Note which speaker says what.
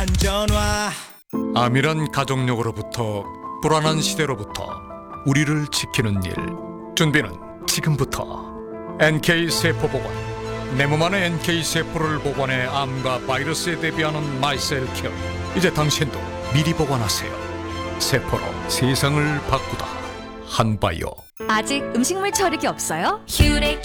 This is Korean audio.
Speaker 1: 안전화.
Speaker 2: 암이란 가족력으로부터 불안한 시대로부터 우리를 지키는 일. 준비는 지금부터. NK 세포 보관. 내 몸 안에 NK 세포를 보관해 암과 바이러스에 대비하는 마이셀 케어. 이제 당신도 미리 보관하세요. 세포로 세상을 바꾸다. 한바이오.
Speaker 3: 아직 음식물 처리기 없어요? 휴레